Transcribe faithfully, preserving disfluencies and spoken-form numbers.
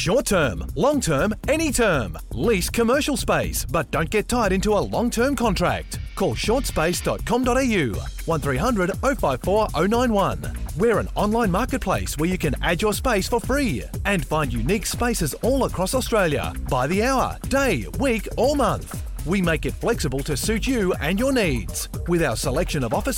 Short term, long term, any term. Lease commercial space, but don't get tied into a long-term contract. Call short space dot com dot a u, one three hundred oh five four oh nine one. We're an online marketplace where you can add your space for free and find unique spaces all across Australia by the hour, day, week or month. We make it flexible to suit you and your needs with our selection of office